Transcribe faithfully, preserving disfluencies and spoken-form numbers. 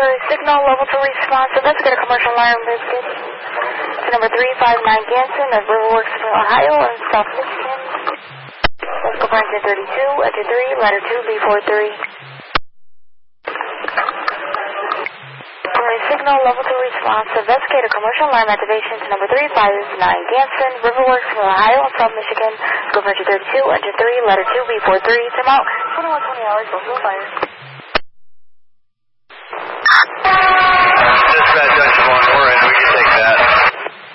Inquiry signal, level two response. So let's get a commercial line listed to number three five nine Ganson of Riverworks, Ohio, and South Michigan. Let's go for engine thirty-two, engine three, ladder two, B forty-three. Inquiry signal, level two response. Investigate a commercial alarm activation to number three five nine Ganson, Riverworks, Ohio, and South Michigan. Let's go for engine thirty-two, engine three, ladder two, B forty-three. Time out. twenty-one twenty hours, go for fire.